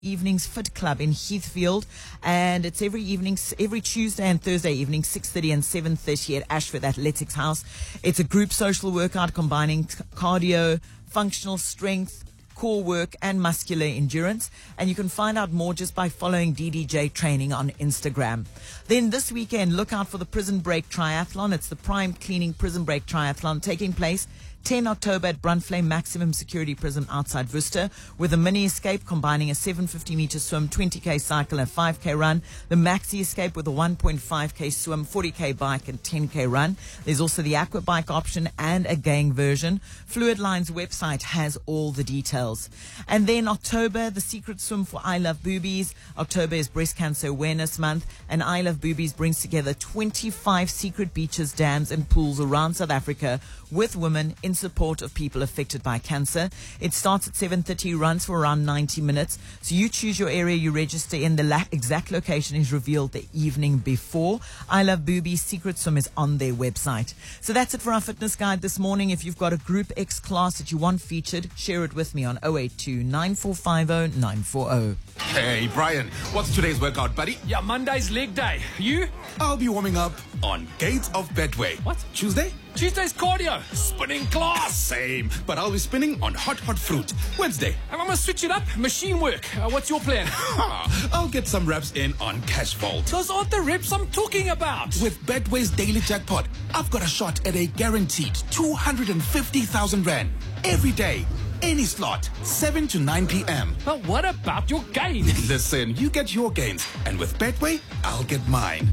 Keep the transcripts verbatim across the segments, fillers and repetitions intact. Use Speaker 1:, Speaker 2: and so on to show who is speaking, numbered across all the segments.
Speaker 1: Evenings Fit Club in Heathfield, and it's every evening, every Tuesday and Thursday evening, six thirty and seven thirty at Ashford Athletics House. It's a group social workout combining cardio, functional strength, core work and muscular endurance, and you can find out more just by following D D J Training on Instagram. Then this weekend, look out for the Prison Break Triathlon. It's the Prime Cleaning Prison Break Triathlon taking place tenth October at Brunflame Maximum Security Prison outside Worcester, with a mini escape combining a seven hundred fifty meter swim, twenty k cycle and five k run, the maxi escape with a one point five k swim, forty k bike and ten k run. There's also the aqua bike option and a gang version. Fluidline's website has all the details. And then October, the secret swim for I Love Boobies. October is Breast Cancer Awareness Month, and I Love Boobies brings together twenty-five secret beaches, dams and pools around South Africa with women in support of people affected by cancer. It starts at seven thirty, runs for around ninety minutes. So you choose your area, you register in. The la- exact location is revealed the evening before. I Love Boobies Secret Swim is on their website. So that's it for our fitness guide this morning. If you've got a Group X class that you want featured, share it with me on oh eight two, nine four five oh, nine four oh.
Speaker 2: Hey, Brian, what's today's workout, buddy?
Speaker 3: Yeah, Monday's leg day. You?
Speaker 2: I'll be warming up on Gates of Betway.
Speaker 3: What?
Speaker 2: Tuesday?
Speaker 3: Tuesday's cardio. Spinning class.
Speaker 2: Same, but I'll be spinning on Hot Hot Fruit. Wednesday?
Speaker 3: I'm going to switch it up. Machine work. Uh, what's your plan?
Speaker 2: I'll get some reps in on Cash Vault.
Speaker 3: Those aren't the reps I'm talking about.
Speaker 2: With Betway's daily jackpot, I've got a shot at a guaranteed two hundred fifty thousand rand every day. Any slot, seven to nine p.m.
Speaker 3: But what about your gains?
Speaker 2: Listen, you get your gains, and with Betway, I'll get mine.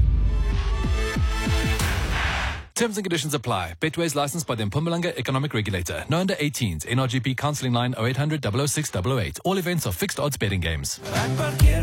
Speaker 4: Terms and conditions apply. Betway is licensed by the Mpumalanga Economic Regulator. No under eighteens. N R G P counselling line oh eight hundred, double oh six, double oh eight. All events are fixed odds betting games.